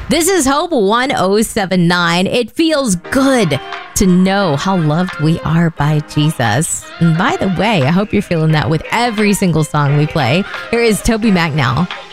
This is Hope 1079. It feels good to know how loved we are by Jesus. And by the way, I hope you're feeling that with every single song we play. Here is Toby Mac now.